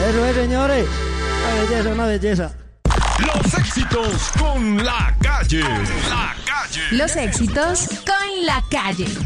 Eso es, señores. Una belleza, una belleza. Los éxitos con La Calle. La Calle. Los éxitos con La Calle.